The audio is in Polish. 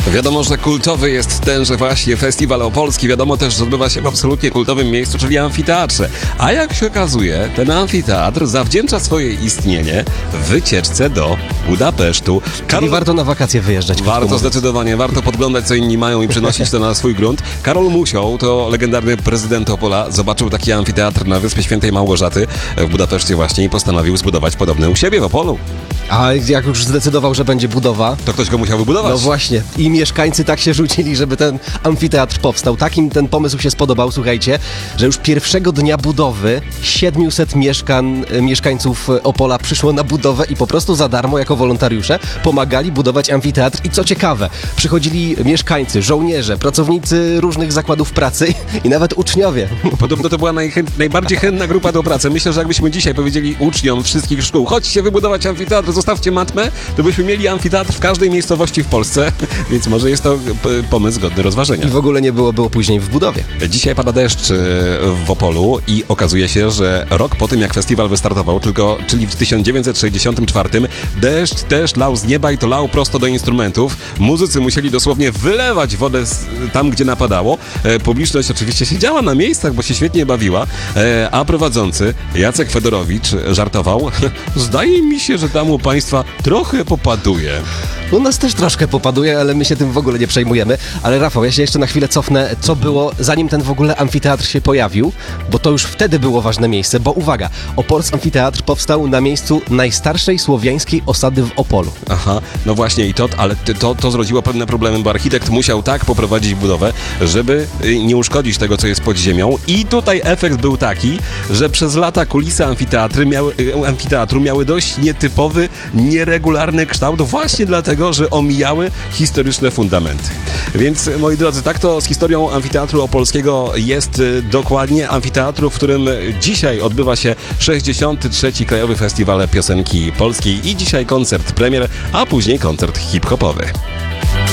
Wiadomo, że kultowy jest tenże właśnie festiwal opolski. Wiadomo też, że odbywa się w absolutnie kultowym miejscu, czyli amfiteatrze. A jak się okazuje, ten amfiteatr zawdzięcza swoje istnienie wycieczce do Budapesztu. Czyli warto na wakacje wyjeżdżać. Warto zdecydowanie, warto podglądać, co inni mają i przenosić to na swój grunt. Karol Musioł, to legendarny prezydent Opola, zobaczył taki amfiteatr na Wyspie Świętej Małgorzaty w Budapeszcie właśnie i postanowił zbudować podobny u siebie w Opolu. A jak już zdecydował, że będzie budowa, to ktoś go musiał wybudować. No właśnie. I mieszkańcy tak się rzucili, żeby ten amfiteatr powstał. Takim ten pomysł się spodobał, słuchajcie, że już pierwszego dnia budowy 700 mieszkańców Opola przyszło na budowę i po prostu za darmo, jako wolontariusze, pomagali budować amfiteatr. I co ciekawe, przychodzili mieszkańcy, żołnierze, pracownicy różnych zakładów pracy i nawet uczniowie. Podobno to była najbardziej chętna grupa do pracy. Myślę, że jakbyśmy dzisiaj powiedzieli uczniom wszystkich szkół, chodźcie wybudować amfiteatr, zostawcie matmę, to byśmy mieli amfiteatr w każdej miejscowości w Polsce, więc może jest to pomysł godny rozważenia. I w ogóle nie było później w budowie. Dzisiaj pada deszcz w Opolu i okazuje się, że rok po tym, jak festiwal wystartował, czyli w 1964, deszcz też lał z nieba i to lał prosto do instrumentów. Muzycy musieli dosłownie wylewać wodę tam, gdzie napadało. Publiczność oczywiście siedziała na miejscach, bo się świetnie bawiła, a prowadzący Jacek Fedorowicz żartował: zdaje mi się, że tam u państwa trochę popaduje. U nas też troszkę popaduje, ale my się tym w ogóle nie przejmujemy. Ale Rafał, ja się jeszcze na chwilę cofnę, co było zanim ten w ogóle amfiteatr się pojawił, bo to już wtedy było ważne miejsce, bo uwaga, Opolski Amfiteatr powstał na miejscu najstarszej słowiańskiej osady w Opolu. Aha, no właśnie i to zrodziło pewne problemy, bo architekt musiał tak poprowadzić budowę, żeby nie uszkodzić tego, co jest pod ziemią, i tutaj efekt był taki, że przez lata kulisy amfiteatru miały dość nietypowy, nieregularny kształt, właśnie dlatego, że omijały historyczne fundamenty. Więc, moi drodzy, tak to z historią amfiteatru opolskiego jest dokładnie. Amfiteatru, w którym dzisiaj odbywa się 63. Krajowy Festiwal Piosenki Polskiej i dzisiaj koncert premier, a później koncert hip-hopowy.